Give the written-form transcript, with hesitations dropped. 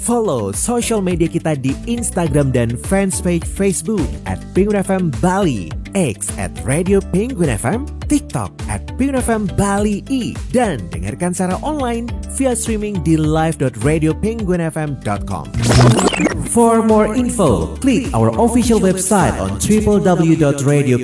Follow social media kita di Instagram dan fanspage Facebook @Penguin FM Bali, X @Radio Penguin FM, TikTok @Penguin FM Bali I, dan dengarkan secara online via streaming di live.radiopenguinfm.com. For more info, klik our official website on www.radiopenguinfm.com